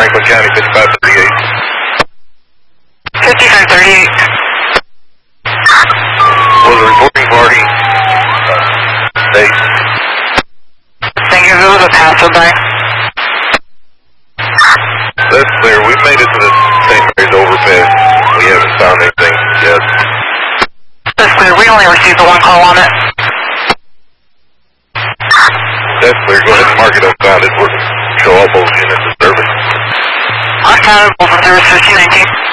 Franklin County, 5538. 5538. Was a reporting party. State. Thank you. There was a passerby. That's clear. We've made it to the St. Mary's overpass. We haven't found anything yet. That's clear. We only received the one call on it. That's clear. Go ahead and mark it unfounded. We'll show all both units of service. Unfounded, both of service 1519.